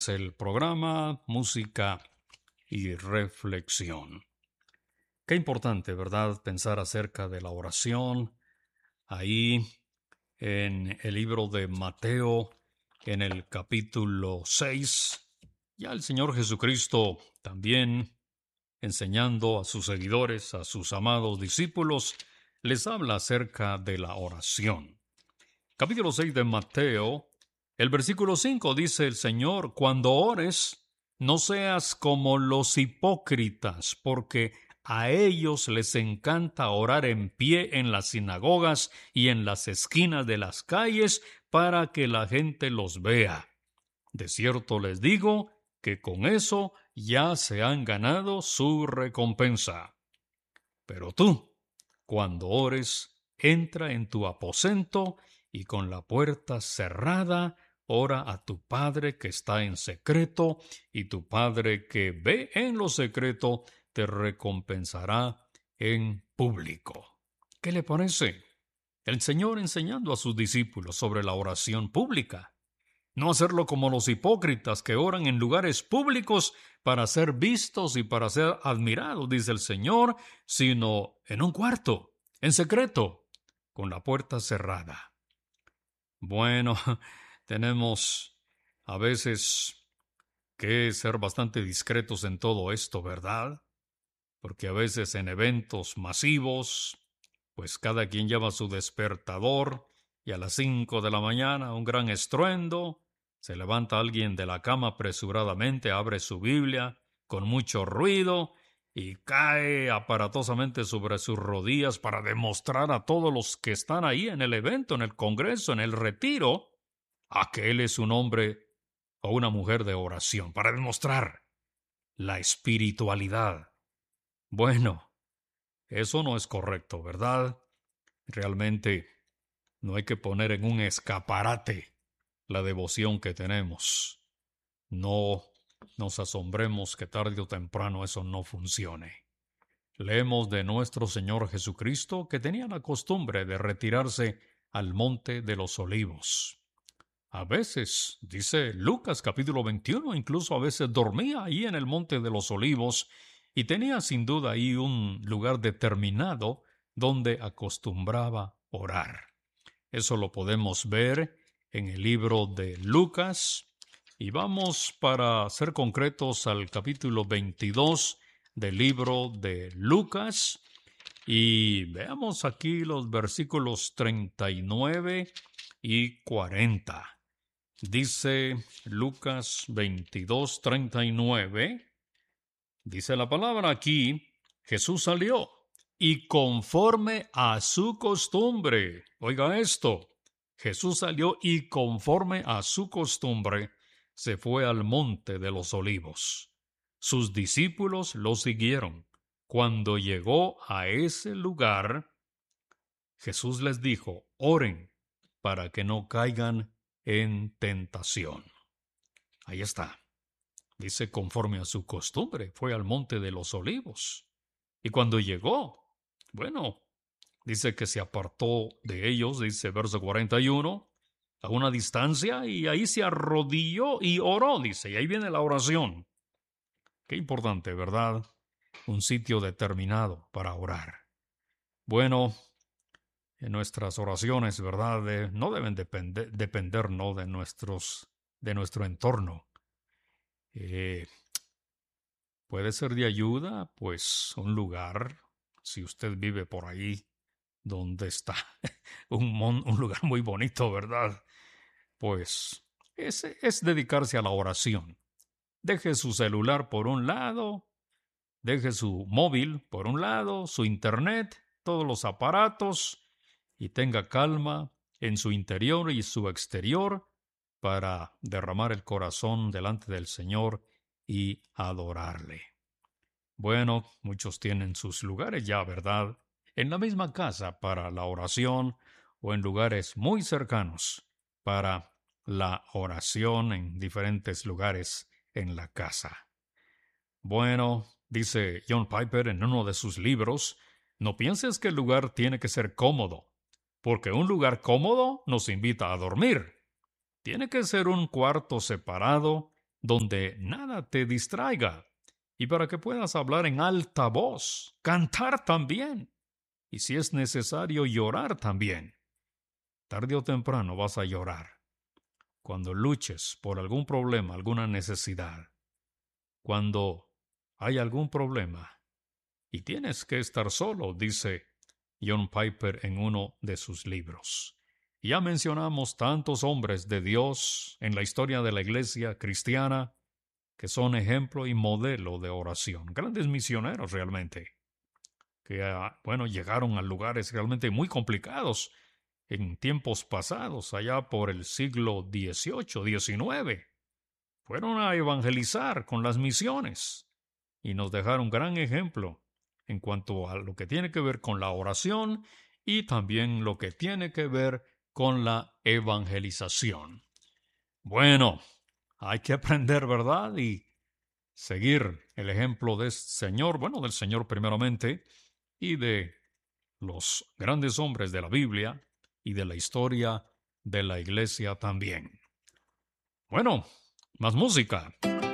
El programa Música y Reflexión. Qué importante, ¿verdad? Pensar acerca de la oración. Ahí en el libro de Mateo, en el capítulo 6, ya el Señor Jesucristo también enseñando a sus seguidores, a sus amados discípulos, les habla acerca de la oración. Capítulo 6 de Mateo, el versículo 5 dice el Señor: cuando ores, no seas como los hipócritas, porque a ellos les encanta orar en pie en las sinagogas y en las esquinas de las calles para que la gente los vea. De cierto les digo que con eso ya se han ganado su recompensa. Pero tú, cuando ores, entra en tu aposento y con la puerta cerrada, ora a tu Padre que está en secreto, y tu Padre que ve en lo secreto te recompensará en público. ¿Qué le parece? El Señor enseñando a sus discípulos sobre la oración pública. No hacerlo como los hipócritas que oran en lugares públicos para ser vistos y para ser admirados, dice el Señor, sino en un cuarto, en secreto, con la puerta cerrada. Bueno, tenemos a veces que ser bastante discretos en todo esto, ¿verdad? Porque a veces en eventos masivos, pues cada quien lleva su despertador y a las 5 de la mañana un gran estruendo, se levanta alguien de la cama apresuradamente, abre su Biblia con mucho ruido y cae aparatosamente sobre sus rodillas para demostrar a todos los que están ahí en el evento, en el congreso, en el retiro, a que él es un hombre o una mujer de oración, para demostrar la espiritualidad. Bueno, eso no es correcto, ¿verdad? Realmente no hay que poner en un escaparate la devoción que tenemos. No nos asombremos que tarde o temprano eso no funcione. Leemos de nuestro Señor Jesucristo que tenía la costumbre de retirarse al Monte de los Olivos. A veces, dice Lucas capítulo 21, incluso a veces dormía ahí en el Monte de los Olivos y tenía sin duda ahí un lugar determinado donde acostumbraba orar. Eso lo podemos ver en el libro de Lucas. Y vamos, para ser concretos, al capítulo 22 del libro de Lucas. Y veamos aquí los versículos 39 y 40. Dice Lucas 22:39, dice la palabra aquí: Jesús salió y conforme a su costumbre, oiga esto, Jesús salió y conforme a su costumbre se fue al monte de los olivos. Sus discípulos lo siguieron. Cuando llegó a ese lugar, Jesús les dijo: oren para que no caigan en tentación. Ahí está. Dice, conforme a su costumbre, fue al monte de los olivos. Y cuando llegó, bueno, dice que se apartó de ellos, dice verso 41, a una distancia, y ahí se arrodilló y oró, dice, y ahí viene la oración. Qué importante, ¿verdad? Un sitio determinado para orar. Bueno, en nuestras oraciones, ¿verdad? No deben depender, ¿no?, de nuestro entorno. Puede ser de ayuda, pues, un lugar, si usted vive por ahí, donde está un lugar muy bonito, ¿verdad? Pues, es dedicarse a la oración. Deje su celular por un lado, deje su móvil por un lado, su internet, todos los aparatos, y tenga calma en su interior y su exterior para derramar el corazón delante del Señor y adorarle. Bueno, muchos tienen sus lugares ya, ¿verdad? En la misma casa para la oración o en lugares muy cercanos para la oración en diferentes lugares en la casa. Bueno, dice John Piper en uno de sus libros, no pienses que el lugar tiene que ser cómodo, porque un lugar cómodo nos invita a dormir. Tiene que ser un cuarto separado donde nada te distraiga y para que puedas hablar en alta voz, cantar también y si es necesario llorar también. Tarde o temprano vas a llorar cuando luches por algún problema, alguna necesidad, cuando hay algún problema y tienes que estar solo, dice John Piper en uno de sus libros. Ya mencionamos tantos hombres de Dios en la historia de la iglesia cristiana que son ejemplo y modelo de oración, grandes misioneros realmente, que llegaron a lugares realmente muy complicados en tiempos pasados, allá por el siglo XVIII, XIX. Fueron a evangelizar con las misiones y nos dejaron gran ejemplo en cuanto a lo que tiene que ver con la oración y también lo que tiene que ver con la evangelización. Bueno, hay que aprender, ¿verdad? Y seguir el ejemplo de este Señor, del Señor primeramente, y de los grandes hombres de la Biblia y de la historia de la iglesia también. Bueno, más música.